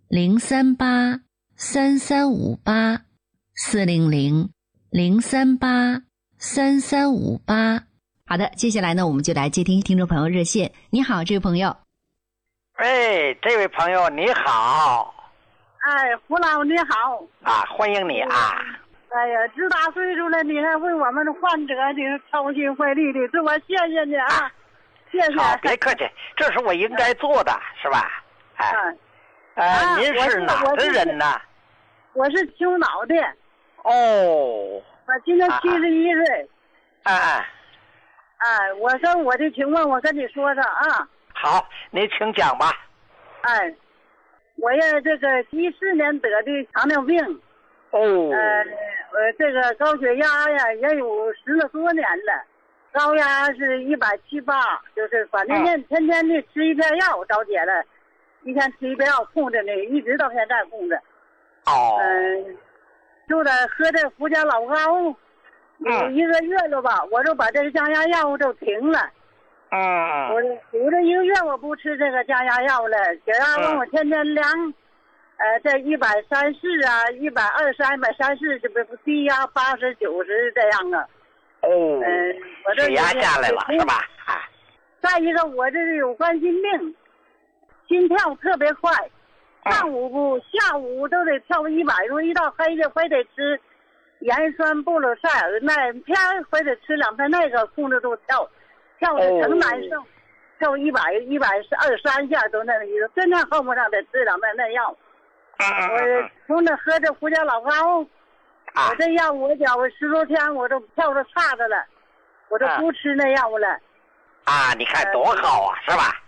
，038-3358-400-038-3358。好的，接下来呢，我们就来接听听众朋友热线。你好，这位朋友。 哎，这位朋友你好。 哎，胡老你好。 啊，欢迎你啊。 哎呀，这大岁数了，你还为我们的患者你操心费力的，这我谢谢你啊，谢谢。 好，别客气，这是我应该做的，是吧？哎，您是哪的人呢？ 我是青岛的。 哦。 我今年71岁。 哎， 我说我的情况，我跟你说说啊。 好，您请讲吧。 哎，我也这个14年得的糖尿病。 哦。 这个高血压呀也有10多年了，高压是178，就是反正天天的吃一片药，着解了，一天吃一片药控制呢，一直到现在控制。 哦。 就得喝这福加老膏，有1个月了吧，我就把这个降压药物就停了。我这1个月我不吃这个降压药了，血压问我天天量。在130啊，120、130，这不低压80、90这样啊。 哦。 我这血压下来了是吧？ 再一个，我这是有冠心病，心跳特别快，上午不，下午都得跳100多，一到黑夜非得吃盐酸布鲁塞尔那片，非得吃2片那个，控制住跳的成难受，跳123下都那个意思，真正后不上得吃2片那药。我从那喝这福加老膏，我这药我觉10多天我都跳着差着了，我都不吃那药了。 你看多好啊，是吧？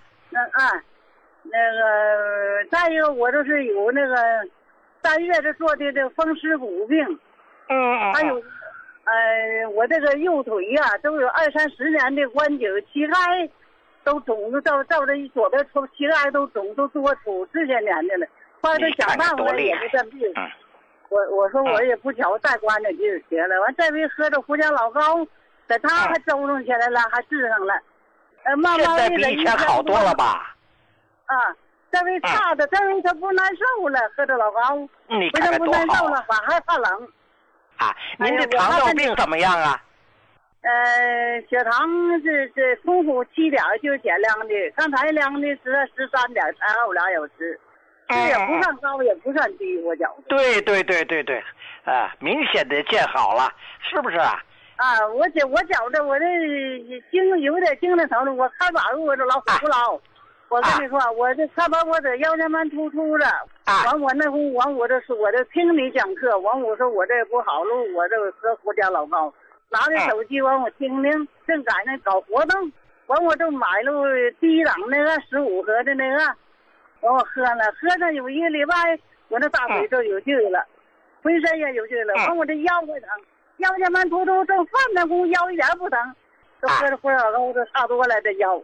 那个再一个，我就是有那个3月这做的这风湿骨病。还有我这个右腿呀都有20-30年的关节，膝盖都肿的，照这左边膝盖都肿，都多出这些年的了。后来想办法也不治病，我说我也不瞧再关着劲学了。完这回喝着福加老膏，在他还周正起来了，还治上了。慢慢现在比以前好多了吧？ 这回差的，这回他不难受了，喝着老膏， 你看看多好。 不难受了，反还怕冷。 您的糖尿病怎么样啊？ 血糖这空腹7点就减量的，刚才量的是13点，才后2小时。这也不算高，也不算低，我觉得。 对，明显的见好了，是不是啊？ 我觉着我这有点精神头了，我看把我这老虎老，我跟你说，我这看把我这腰间盘突出了，完我那回完我这说我这听你讲课，完我说我这不好路，我这喝福加老膏，拿着手机完我听听，正赶上搞活动，完我就买了第1档那个15盒的那个。完我喝上有1个礼拜，我那大腿就有劲了，浑身也有劲了。完我这腰不疼，腰间盘突出正饭那功夫腰一点不疼，都喝着福加老膏都差多了这腰。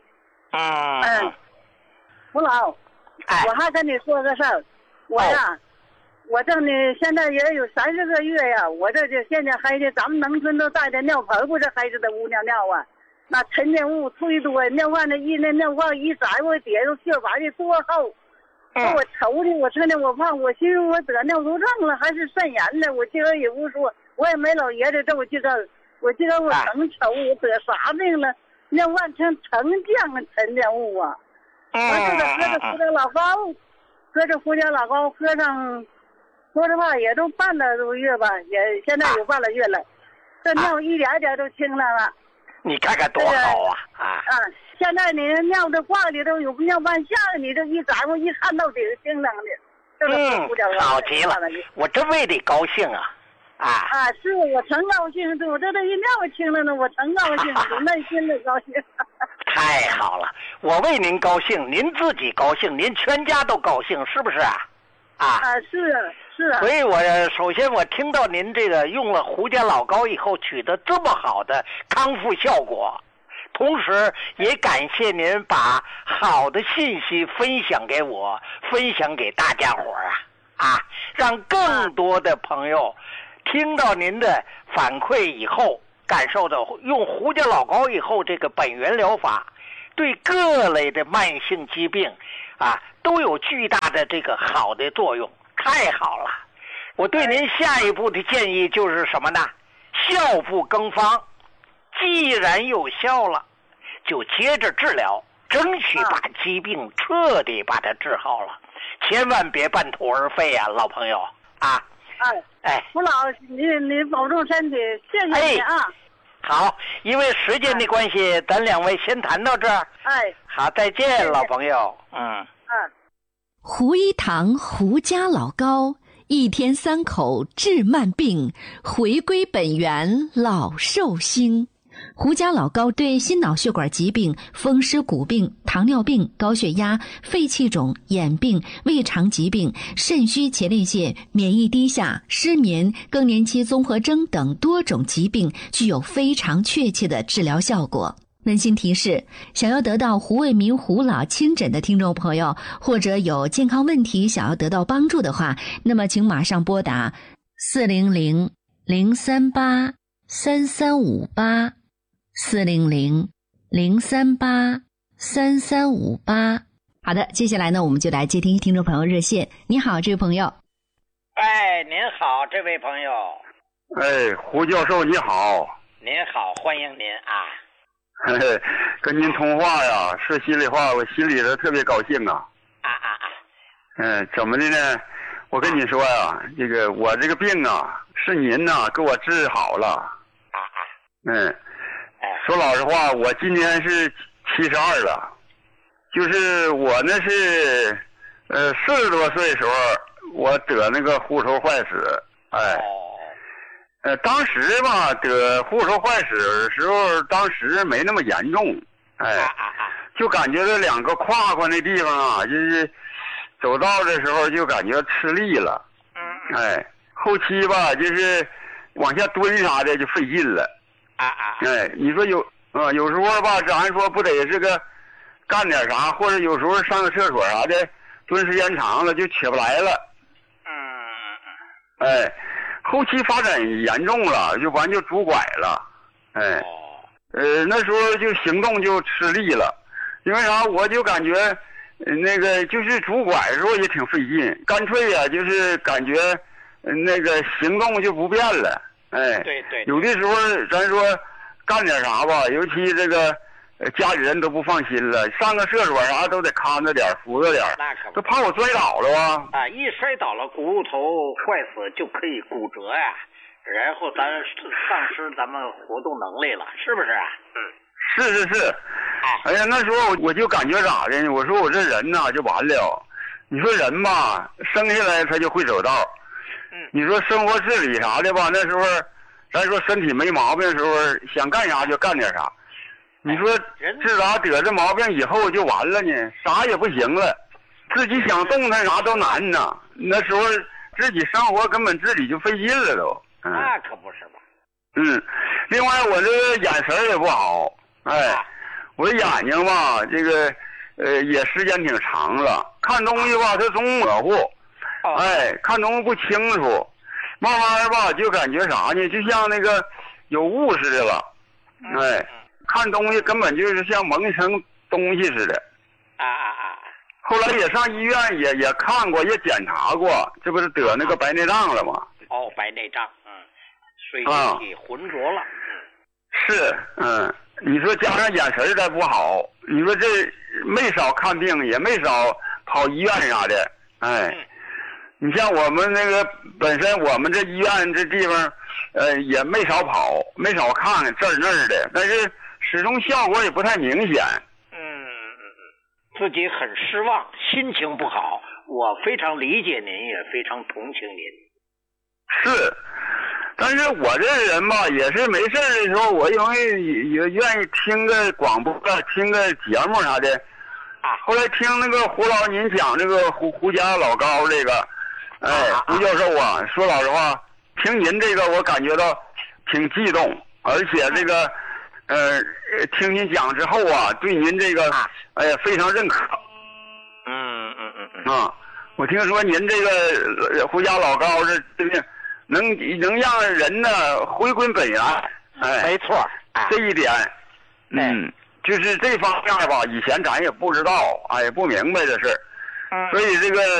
胡老，我还跟你说个事儿，我呀，我正呢现在也有30个月呀，我这就现在黑的，咱们农村都带着尿盆，不是黑着的污尿尿啊。那沉淀物忒多，尿罐那尿罐一摘，我底下都血白的多厚。我瞅的，我说呢，我怕，我寻思我得尿毒症了，还是肾炎了。我今儿也不说，我也没老爷子这我今儿我能瞅我得啥病了？尿罐成降沉淀物啊！我这个喝着福加老膏，喝上，说实话也都半个多月吧，也现在有半个月了，这尿一点点都清来了。 你看看多好啊！ 现在你尿的罐里头有尿半下的，你这一眨巴一看到底是清凉的。 好极了，我真为你高兴啊！ 是我真高兴，我这一尿清了呢，我真高兴，我内心的高兴。 太好了，我为您高兴，您自己高兴，您全家都高兴，是不是啊？ 是。 所以首先我听到您这个用了福加老膏以后取得这么好的康复效果，同时也感谢您把好的信息分享给我，分享给大家伙让更多的朋友听到您的反馈以后，感受到用福加老膏以后这个本源疗法对各类的慢性疾病都有巨大的这个好的作用，太好了。我对您下一步的建议就是什么呢？效不更方，既然有效了，就接着治疗，争取把疾病彻底把它治好了，千万别半途而废啊，老朋友啊！ 胡老，你保重身体，谢谢你啊！ 好，因为时间的关系，咱两位先谈到这儿。好，再见，谢谢老朋友。 胡一堂胡家老高，一天3口治慢病，回归本源老寿星。胡家老高对心脑血管疾病、风湿骨病、糖尿病、高血压、肺气肿、眼病、胃肠疾病、肾虚前列腺、免疫低下、失眠、更年期综合征等多种疾病具有非常确切的治疗效果。温馨提示，想要得到胡卫民胡老亲诊的听众朋友，或者有健康问题想要得到帮助的话，那么请马上拨打400-038-3358 400-038-3358。好的，接下来呢，我们就来接听听众朋友热线。你好，这位朋友。 您好，这位朋友。 胡教授你好。 您好，欢迎您啊。 跟您通话呀，说心里话，我心里头特别高兴啊。怎么的呢？我跟你说呀，我这个病啊，是您呐给我治好了。说老实话，我今年是72了，就是我呢是40多岁的时候，我得那个户头坏死，当时吧得户头坏死的时候，当时没那么严重，就感觉这2个胯关那地方啊，就是走道的时候就感觉吃力了，后期吧就是往下蹲啥的就费劲了，你说有时候吧，咱说不得是个干点啥，或者有时候上个厕所啥的，蹲时间长了就起不来了，后期发展严重了，就拄拐了，那时候就行动就吃力了，因为啥？我就感觉那个就是拄拐的时候也挺费劲，干脆呀就是感觉那个行动就不便了， 对， 有的时候咱说干点啥吧，尤其这个家里人都不放心了，上个厕所啥都得看着点，扶着点， 那可都怕我摔倒了啊！一摔倒了，骨头坏死就可以骨折呀，然后咱丧失咱们活动能力了，是不是啊？ 是。哎呀，那时候我就感觉咋的呢？我说我这人呐就完了。你说人吧，生下来他就会走道。你说生活自理啥的吧，那时候咱说身体没毛病的时候，想干啥就干点啥。你说自打得这毛病以后就完了呢，啥也不行了，自己想动弹啥都难呐。那时候自己生活根本自理就费劲了都。 那可不是吧？ 另外我这个眼神也不好，我的眼睛吧，这个也时间挺长了，看东西吧它总模糊，看东西不清楚，慢慢吧就感觉啥呢？就像那个有雾似的了，看东西根本就是像蒙一层东西似的。后来也上医院也看过，也检查过，这不是得那个白内障了吗？ 白内障，水晶体浑浊了。 是，你说加上眼神再不好，你说这没少看病，也没少跑医院啥的，你像我们那个本身我们这医院这地方，也没少跑，没少看这儿那儿的，但是始终效果也不太明显。 自己很失望，心情不好，我非常理解您，也非常同情您。 是，但是我这人吧，也是没事的时候，我容易也愿意听个广播，听个节目啥的。后来听那个胡老您讲这个胡家老高这个，胡教授啊，说老实话，听您这个我感觉到挺激动，而且这个听您讲之后啊，对您这个非常认可。我听说您这个胡家老高这个能让人呢回归本源， 没错， 这一点，就是这方面吧，以前咱也不知道，也不明白的事， 所以这个